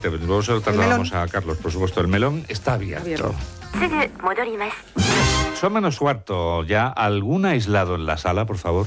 Luego se lo trasladamos a Carlos, por supuesto. El melón está abierto. Son menos cuarto ya. ¿Algún aislado en la sala, por favor?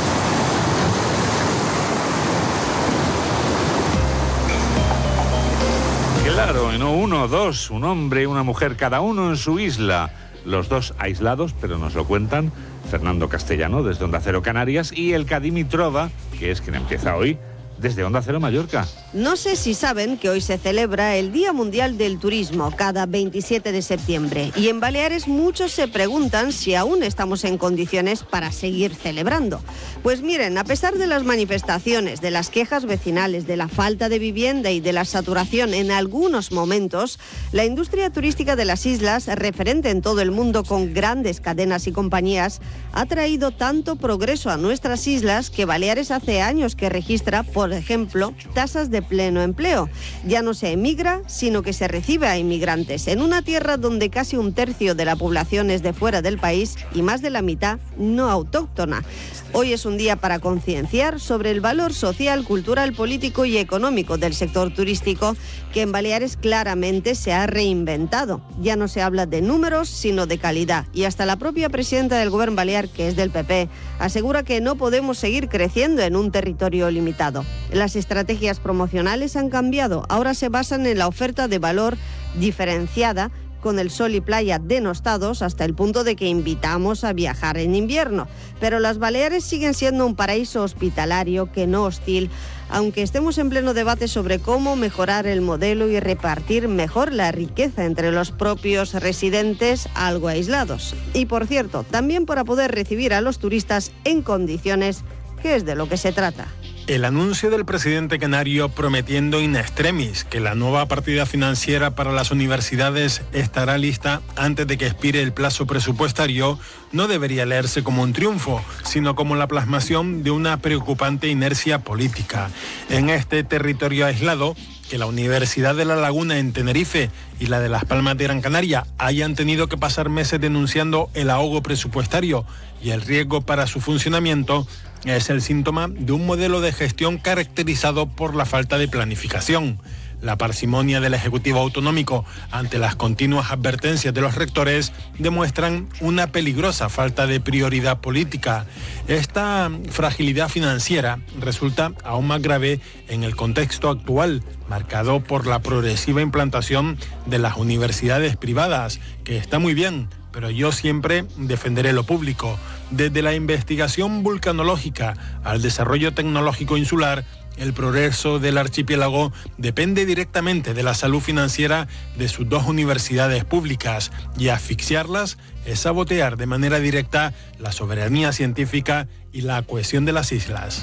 Claro, y no uno, dos, un hombre y una mujer, cada uno en su isla. Los dos aislados, pero nos lo cuentan Fernando Castellano, desde Onda Cero Canarias, y Elka Dimitrova, que es quien empieza hoy, desde Onda Cero Mallorca. No sé si saben que hoy se celebra el Día Mundial del Turismo, cada 27 de septiembre. Y en Baleares muchos se preguntan si aún estamos en condiciones para seguir celebrando. Pues miren, a pesar de las manifestaciones, de las quejas vecinales, de la falta de vivienda y de la saturación en algunos momentos, la industria turística de las islas, referente en todo el mundo con grandes cadenas y compañías, ha traído tanto progreso a nuestras islas que Baleares hace años que registra, por ejemplo, tasas de pleno empleo. Ya no se emigra, sino que se recibe a inmigrantes en una tierra donde casi un tercio de la población es de fuera del país y más de la mitad no autóctona. Hoy es un día para concienciar sobre el valor social, cultural, político y económico del sector turístico, que en Baleares claramente se ha reinventado. Ya no se habla de números, sino de calidad. Y hasta la propia presidenta del Gobierno Balear, que es del PP, asegura que no podemos seguir creciendo en un territorio limitado. Las estrategias promocionales han cambiado. Ahora se basan en la oferta de valor diferenciada, con el sol y playa denostados hasta el punto de que invitamos a viajar en invierno. Pero las Baleares siguen siendo un paraíso hospitalario que no hostil, aunque estemos en pleno debate sobre cómo mejorar el modelo y repartir mejor la riqueza entre los propios residentes algo aislados. Y por cierto, también para poder recibir a los turistas en condiciones, que es de lo que se trata. El anuncio del presidente canario prometiendo in extremis que la nueva partida financiera para las universidades estará lista antes de que expire el plazo presupuestario no debería leerse como un triunfo, sino como la plasmación de una preocupante inercia política. En este territorio aislado, que la Universidad de La Laguna en Tenerife y la de Las Palmas de Gran Canaria hayan tenido que pasar meses denunciando el ahogo presupuestario y el riesgo para su funcionamiento, es el síntoma de un modelo de gestión caracterizado por la falta de planificación. La parsimonia del Ejecutivo Autonómico ante las continuas advertencias de los rectores demuestran una peligrosa falta de prioridad política. Esta fragilidad financiera resulta aún más grave en el contexto actual, marcado por la progresiva implantación de las universidades privadas, que está muy bien, pero yo siempre defenderé lo público. Desde la investigación vulcanológica al desarrollo tecnológico insular, el progreso del archipiélago depende directamente de la salud financiera de sus dos universidades públicas, y asfixiarlas es sabotear de manera directa la soberanía científica y la cohesión de las islas.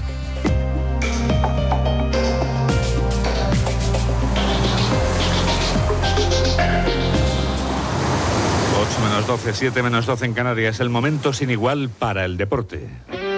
8-12, 7-12 en Canarias. El momento sin igual para el deporte.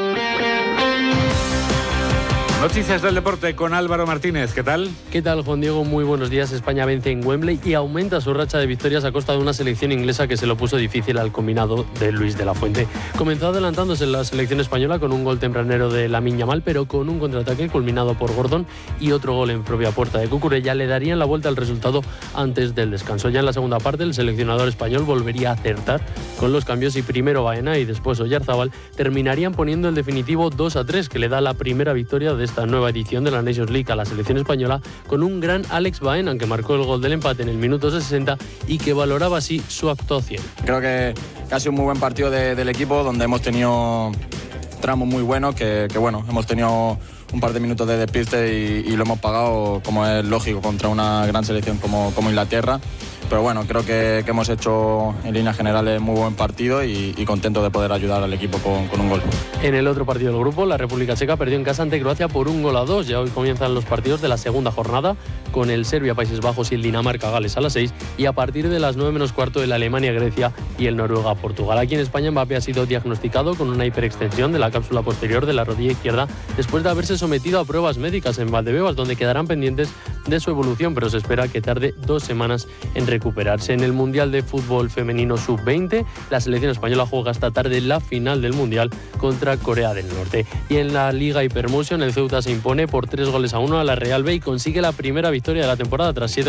Noticias del deporte con Álvaro Martínez. ¿Qué tal? ¿Qué tal, Juan Diego? Muy buenos días. España vence en Wembley y aumenta su racha de victorias a costa de una selección inglesa que se lo puso difícil al combinado de Luis de la Fuente. Comenzó adelantándose en la selección española con un gol tempranero de Lamine Yamal, pero con un contraataque culminado por Gordon y otro gol en propia puerta de Cucurella le darían la vuelta al resultado antes del descanso. Ya en la segunda parte, el seleccionador español volvería a acertar con los cambios y primero Baena y después Oyarzábal terminarían poniendo el definitivo 2-3, que le da la primera victoria de esta nueva edición de la Nations League a la selección española, con un gran Alex Baena que marcó el gol del empate en el minuto 60 y que valoraba así su actuación. Creo que ha sido un muy buen partido del equipo, donde hemos tenido tramos muy buenos, que bueno, hemos tenido un par de minutos de despiste y lo hemos pagado, como es lógico, contra una gran selección como Inglaterra. Pero bueno, creo que hemos hecho en líneas generales muy buen partido y contento de poder ayudar al equipo con un gol. En el otro partido del grupo, la República Checa perdió en casa ante Croacia por 1-2. Ya hoy comienzan los partidos de la segunda jornada, con el Serbia-Países Bajos y el Dinamarca-Gales a las 6, y a partir de las 9:15 el Alemania-Grecia y el Noruega-Portugal. Aquí en España, Mbappé ha sido diagnosticado con una hiperextensión de la cápsula posterior de la rodilla izquierda después de haberse sometido a pruebas médicas en Valdebebas, donde quedarán pendientes de su evolución, pero se espera que tarde 2 semanas en recuperarse. En el Mundial de Fútbol Femenino Sub-20, la selección española juega esta tarde la final del Mundial contra Corea del Norte. Y en la Liga Hypermotion, el Ceuta se impone por 3-1 a la Real B y consigue la primera victoria de la temporada tras 7